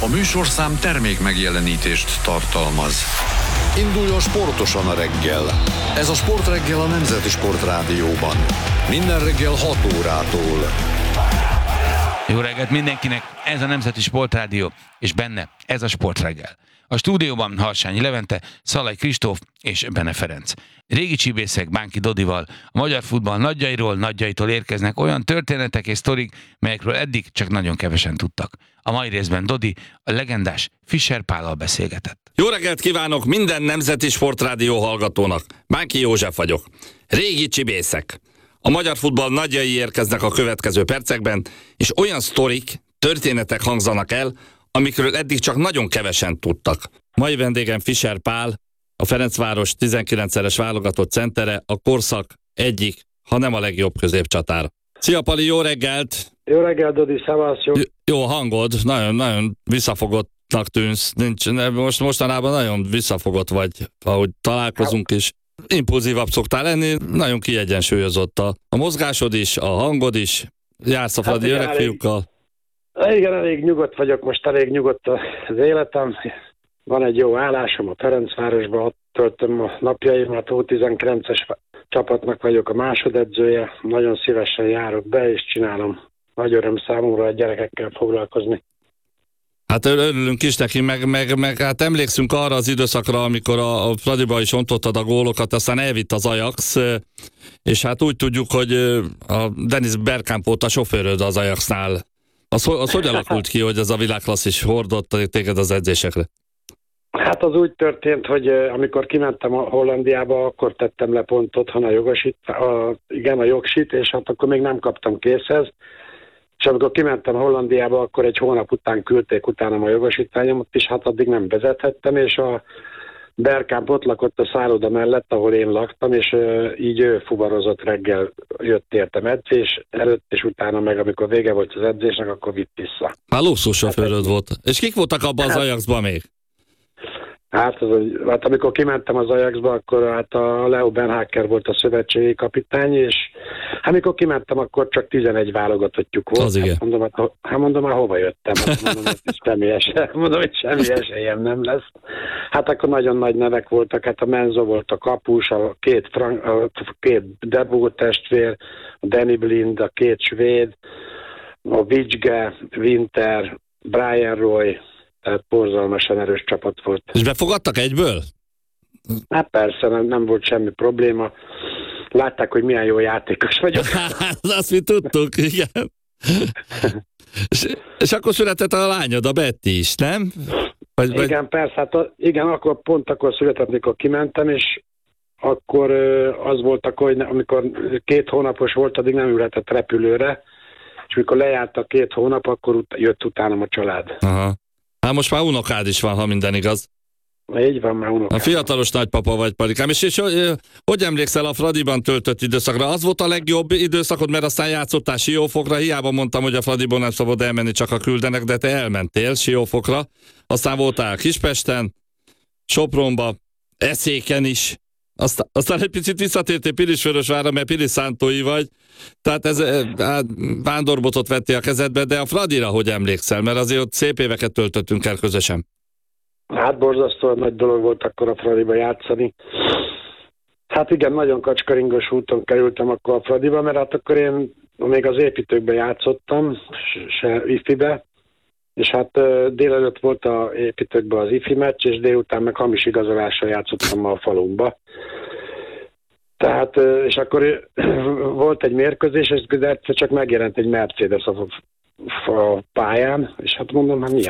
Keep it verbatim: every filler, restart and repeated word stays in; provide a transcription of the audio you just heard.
A műsorszám termék megjelenítést tartalmaz. Induljon sportosan a reggel. Ez a Sportreggel a Nemzeti Sportrádióban. Minden reggel hat órától. Jó reggelt mindenkinek, ez a Nemzeti Sportrádió, és benne ez a Sportreggel. A stúdióban Harsányi Levente, Szalai Kristóf és Bene Ferenc. Régi csibészek Bánki Dodival, a magyar futball nagyjairól, nagyjaitól érkeznek olyan történetek és sztorik, melyekről eddig csak nagyon kevesen tudtak. A mai részben Dodi a legendás Fischer Pállal beszélgetett. Jó reggelt kívánok minden Nemzeti Sportrádió hallgatónak. Bánki József vagyok. Régi csibészek. A magyar futball nagyjai érkeznek a következő percekben, és olyan sztorik, történetek hangzanak el, amikről eddig csak nagyon kevesen tudtak. Mai vendégem Fischer Pál, a Ferencváros tizenkilencszeres válogatott centere, a korszak egyik, ha nem a legjobb középcsatára. Szia Pali, jó reggelt! Jó reggelt, Dodi, szevasz, jó. Jó hangod, nagyon, nagyon visszafogottnak tűnsz. Nincs, most, mostanában nagyon visszafogott vagy, ahogy találkozunk is. Impulzívabb szoktál lenni, nagyon kiegyensúlyozott a, a mozgásod is, a hangod is. Jársz a Fradi hát öregfiúkkal. Igen, elég nyugodt vagyok, most elég nyugodt az életem. Van egy jó állásom a Ferencvárosban, ott töltöm a napjaimat, U tizenkilences csapatnak vagyok a másodedzője. Nagyon szívesen járok be, és csinálom. Nagy öröm számomra a gyerekekkel foglalkozni. Hát örülünk is neki, meg, meg, meg hát emlékszünk arra az időszakra, amikor a, a Fradiba is ontottad a gólokat, aztán elvitt az Ajax, és hát úgy tudjuk, hogy a Dennis Bergkamp volt a sofőröd az Ajaxnál. Az, az hogy alakult ki, hogy ez a világklasszis hordott téged az edzésekre? Hát az úgy történt, hogy amikor kimentem a Hollandiába, akkor tettem le pont otthon a jogosít, a, igen, a jogsit, és hát akkor még nem kaptam készhez. És amikor kimentem Hollandiába, akkor egy hónap után küldték utánam a jogosítványomat, és hát addig nem vezethettem, és a Bergkamp ott lakott a szálloda mellett, ahol én laktam, és uh, így ő fuvarozott reggel, jött értem edzés előtt, és utána meg, amikor vége volt az edzésnek, akkor vitt vissza. Hát luxussofőröd hát, volt. És kik voltak abban az hát, Ajaxban még? Hát, az, hát amikor kimentem az Ajaxba, akkor hát a Leo Benhacker volt a szövetségi kapitány, és hát amikor kimentem, akkor csak tizenegy válogatottjuk volt. Az igen. Hát mondom, hát, hát mondom, hát hova jöttem? Hát mondom, hogy semmi esély, mondom, hogy semmi esélyem nem lesz. Hát akkor nagyon nagy nevek voltak, hát a Menzo volt a kapus, a két, Frank, a két Debó testvér, a Danny Blind, a két svéd, a Vicsge, Winter, Brian Roy, tehát borzalmasan erős csapat volt. És befogadtak egyből? Hát persze, nem, nem volt semmi probléma. Látták, hogy milyen jó játékos vagyok. Hát azt mi tudtuk, igen. és, és akkor született a lányod, a Betty is, nem? Vagy, igen, vagy... persze, hát a, igen, akkor pont akkor született, amikor kimentem, és akkor az volt akkor, hogy amikor két hónapos volt, addig nem ülhetett repülőre, és amikor lejárt a két hónap, akkor ut- jött utánam a család. Aha. Hát most már unokád is van, ha minden igaz. Így van, már unokád. A fiatalos nagypapa vagy, Palikám. És, és hogy, hogy emlékszel a Fradiban töltött időszakra? Az volt a legjobb időszakod, mert aztán játszottál Siófokra. Hiába mondtam, hogy a Fradiból nem szabad elmenni, csak a küldenek, de te elmentél Siófokra. Aztán voltál Kispesten, Sopronba, Eszéken is. Aztán, aztán egy picit visszatértél Pilisvörösvárra, mert piliszántói vagy. Tehát ez hát, vándorbotot vettél a kezedbe, de a Fradira hogy emlékszel? Mert azért ott szép éveket töltöttünk el közösen. Hát borzasztóan nagy dolog volt akkor a Fradiba játszani. Hát igen, nagyon kacskaringos úton kerültem akkor a Fradiba, mert hát akkor én még az építőkben játszottam, se ifibe, és hát délelőtt volt a építőkben az ifi meccs, és délután meg hamis igazolással játszottam a falumba. Tehát, és akkor volt egy mérkőzés, és egyszer csak megjelent egy Mercedes a, a pályán, és hát mondom, hát mi